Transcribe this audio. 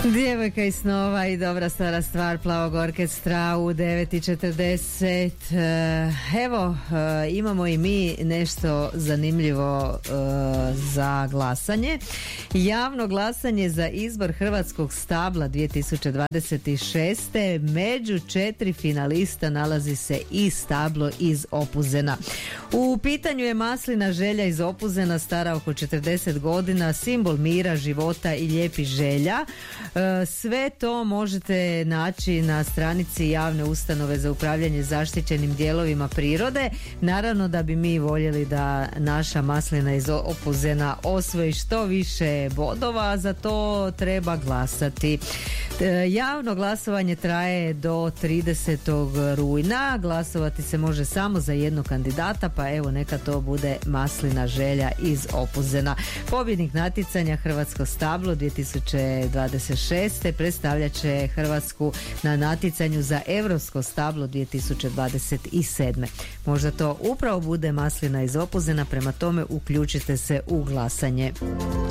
Djevojka iz snova i dobra stara stvar Plavog orkestra u 9:40. Evo, imamo i mi nešto zanimljivo za glasanje. Javno glasanje za izbor Hrvatskog stabla 2026. Među 4 finalista nalazi se i stablo iz Opuzena. U pitanju je maslina želja iz Opuzena, stara oko 40 godina, simbol mira, života i lijepih želja. Sve to možete naći na stranici javne ustanove za upravljanje zaštićenim dijelovima prirode. Naravno da bi mi voljeli da naša maslina iz Opuzena osvoji što više bodova, za to treba glasati. Javno glasovanje traje do 30. rujna. Glasovati se može samo za jednog kandidata, pa evo neka to bude maslina želja iz Opuzena. Pobjednik natjecanja Hrvatsko stablo 2026. predstavljat će Hrvatsku na natjecanju za Europsko stablo 2027. Možda to upravo bude maslina iz Opuzena, prema tome uključite se u glasanje.